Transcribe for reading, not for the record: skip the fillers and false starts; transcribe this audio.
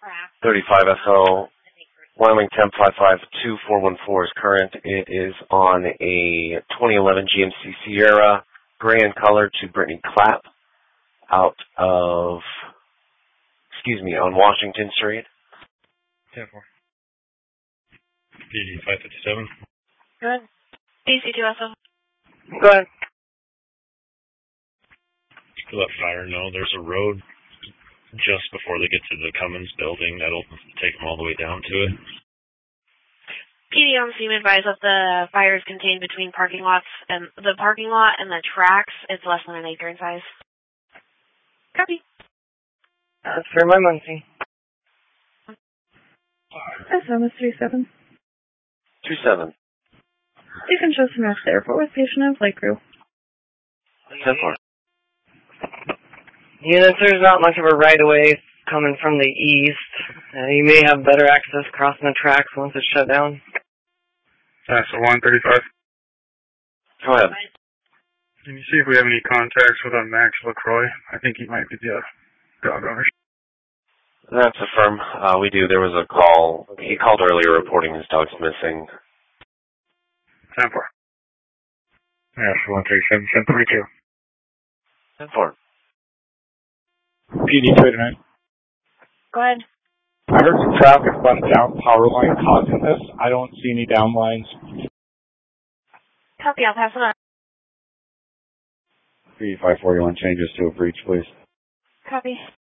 35SO, Wyoming temp 552414 is current. It is on a 2011 GMC Sierra, gray in color, to Brittany Clapp out of, on Washington Street. 10-4. PD 557. Go ahead. DC2SO. Go ahead. Let fire know there's a road just before they get to the Cummins building that'll take them all the way down to it. PD on scene advised that the fire is contained between parking lots and the parking lot and the tracks. It's less than an acre in size. Copy. That's for my Muncie. SM is 37. 27. You can show some maps to airport with patient and flight crew. 10-4. Units, there's not much of a right-of-way coming from the east. You may have better access crossing the tracks once it's shut down. That's a 135. Go ahead. Can you see if we have any contacts with Max LaCroix? I think he might be the dog owner. That's affirm. We do. There was a call. He called earlier reporting his dog's missing. 10-4. Yes, 137, 10-42. 10-4. PD 289. Go ahead. I heard some traffic about a down power line causing this. I don't see any down lines. Copy, I'll pass it on. PD 541 changes to a breach, please. Copy.